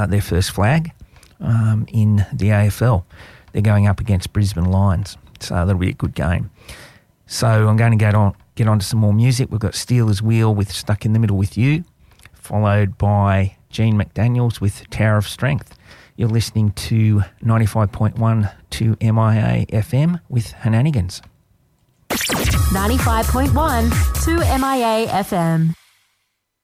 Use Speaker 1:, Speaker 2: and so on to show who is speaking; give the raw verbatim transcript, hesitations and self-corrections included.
Speaker 1: uh, their first flag um, in the A F L. They're going up against Brisbane Lions, so that'll be a good game. So I'm going to get on get on to some more music. We've got Steelers Wheel with Stuck in the Middle with You, followed by Gene McDaniels with Tower of Strength. You're listening to ninety-five point one to M I A F M with Hananigans.
Speaker 2: ninety-five point one to M I A F M.